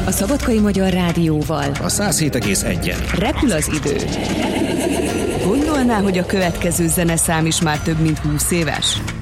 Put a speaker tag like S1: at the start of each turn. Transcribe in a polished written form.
S1: A Szabadkai Magyar Rádióval.
S2: A 107,1-en.
S1: Repül az idő. Gondolná, hogy a következő zeneszám is már több mint 20 éves?